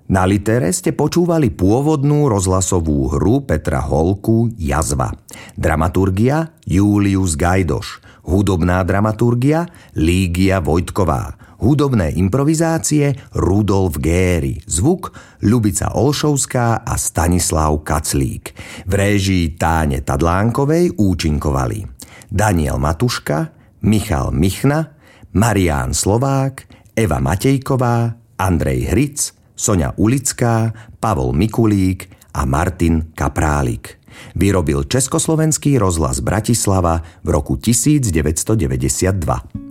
Na Litere ste počúvali pôvodnú rozhlasovú hru Petra Holku Jazva. Dramaturgia Julius Gajdoš. Hudobná dramaturgia Lígia Vojtková. Hudobné improvizácie Rudolf Géry. Zvuk Ľubica Olšovská a Stanislav Kaclík. V réžii Táne Tadlánkovej účinkovali Daniel Matuška, Michal Michna, Marián Slovák, Eva Matejková, Andrej Hric, Soňa Ulická, Pavol Mikulík a Martin Kaprálik. Vyrobil Československý rozhlas Bratislava v roku 1992.